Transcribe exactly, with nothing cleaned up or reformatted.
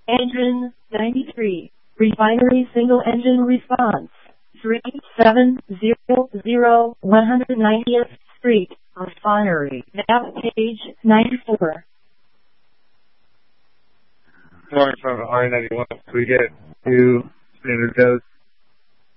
Engine ninety-three. Refinery single engine response. three seven zero zero one hundred ninetieth Street. Refinery. Nav page ninety-four. Morning from R ninety-one. We get two standard dose